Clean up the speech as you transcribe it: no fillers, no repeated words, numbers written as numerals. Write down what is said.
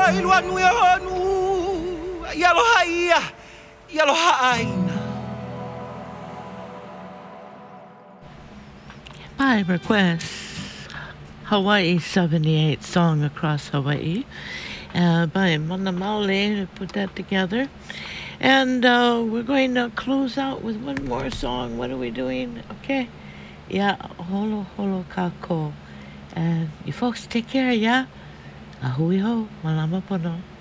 ilua nui honu. Ialoha ia. Ialoha aina. By request, Hawaii 78 song Across Hawaii by Mana Maule put that together. And we're going to close out with one more song. What are we doing? Okay. Yeah, Holo Holo Kako. And you folks take care, yeah? Ahui ho, malama pono.